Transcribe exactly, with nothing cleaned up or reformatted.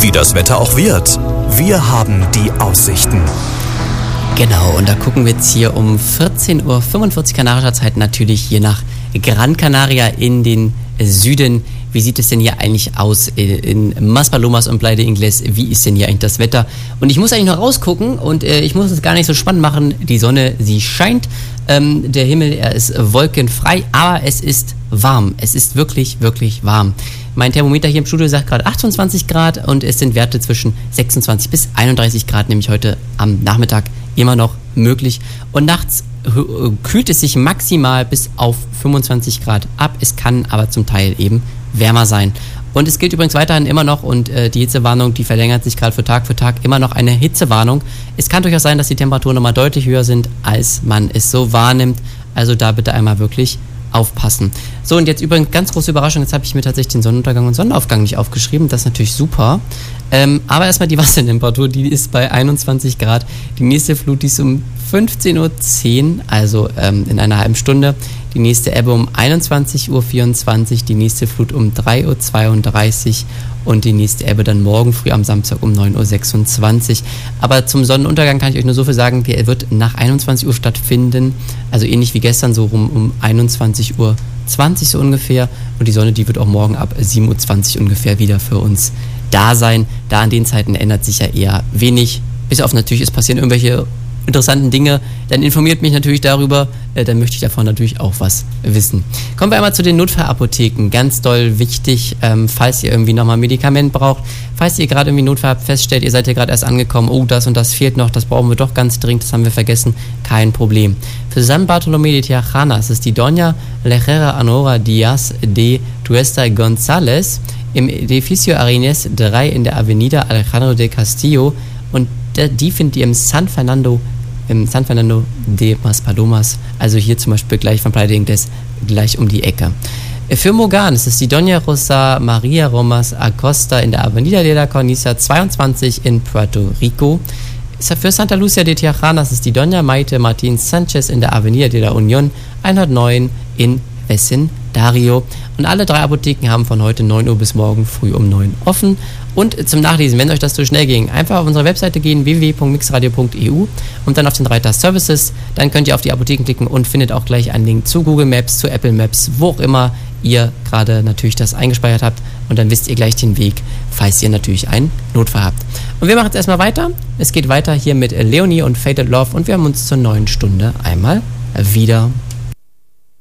wie das Wetter auch wird. Wir haben die Aussichten. Genau, und da gucken wir jetzt hier um vierzehn Uhr fünfundvierzig kanarischer Zeit natürlich hier nach Gran Canaria in den Süden. Wie sieht es denn hier eigentlich aus in Maspalomas und Playa de Ingles? Wie ist denn hier eigentlich das Wetter? Und ich muss eigentlich noch rausgucken und äh, ich muss es gar nicht so spannend machen. Die Sonne, sie scheint. Ähm, der Himmel, er ist wolkenfrei, aber es ist warm. Es ist wirklich, wirklich warm. Mein Thermometer hier im Studio sagt gerade achtundzwanzig Grad und es sind Werte zwischen sechsundzwanzig bis einunddreißig Grad, nämlich heute am Nachmittag immer noch möglich. Und nachts kühlt es sich maximal bis auf fünfundzwanzig Grad ab. Es kann aber zum Teil eben wärmer sein. Und es gilt übrigens weiterhin immer noch, und äh, die Hitzewarnung, die verlängert sich gerade für Tag für Tag, immer noch eine Hitzewarnung. Es kann durchaus sein, dass die Temperaturen nochmal deutlich höher sind, als man es so wahrnimmt. Also da bitte einmal wirklich aufpassen. So, und jetzt übrigens ganz große Überraschung, jetzt habe ich mir tatsächlich den Sonnenuntergang und Sonnenaufgang nicht aufgeschrieben, das ist natürlich super. Ähm, aber erstmal die Wassertemperatur, die ist bei einundzwanzig Grad. Die nächste Flut, die ist um fünfzehn Uhr zehn, also ähm, in einer halben Stunde. Die nächste Ebbe um einundzwanzig Uhr vierundzwanzig, die nächste Flut um drei Uhr zweiunddreißig und die nächste Ebbe dann morgen früh am Samstag um neun Uhr sechsundzwanzig. Aber zum Sonnenuntergang kann ich euch nur so viel sagen, der wird nach einundzwanzig Uhr stattfinden, also ähnlich wie gestern, so rum um einundzwanzig Uhr zwanzig so ungefähr. Und die Sonne, die wird auch morgen ab sieben Uhr zwanzig ungefähr wieder für uns da sein. Da an den Zeiten ändert sich ja eher wenig, bis auf natürlich, es passieren irgendwelche interessanten Dinge, dann informiert mich natürlich darüber, äh, dann möchte ich davon natürlich auch was wissen. Kommen wir einmal zu den Notfallapotheken. Ganz doll wichtig, ähm, falls ihr irgendwie nochmal ein Medikament braucht, falls ihr gerade irgendwie Notfall habt, feststellt, ihr seid ja gerade erst angekommen, oh, das und das fehlt noch, das brauchen wir doch ganz dringend, das haben wir vergessen, kein Problem. Für San Bartolomé de Tijuana ist es die Doña Lejera Anora Díaz de Tuesta González im Edificio Arenas drei in der Avenida Alejandro de Castillo, und die findet ihr im San Fernando, im San Fernando de Maspalomas, also hier zum Beispiel gleich von Playa de Ingles, gleich um die Ecke. Für Mogan ist es die Doña Rosa Maria Romas Acosta in der Avenida de la Cornisa zweiundzwanzig in Puerto Rico. Für Santa Lucia de Tijuana ist es die Doña Maite Martín Sánchez in der Avenida de la Unión hundertneun in Vecindario. Und alle drei Apotheken haben von heute neun Uhr bis morgen früh um neun offen. Und zum Nachlesen, wenn euch das zu schnell ging, einfach auf unsere Webseite gehen, w w w punkt mixradio punkt e u, und dann auf den Reiter Services. Dann könnt ihr auf die Apotheken klicken und findet auch gleich einen Link zu Google Maps, zu Apple Maps, wo auch immer ihr gerade natürlich das eingespeichert habt. Und dann wisst ihr gleich den Weg, falls ihr natürlich einen Notfall habt. Und wir machen jetzt erstmal weiter. Es geht weiter hier mit Leonie und Faded Love und wir haben uns zur neuen Stunde einmal wieder.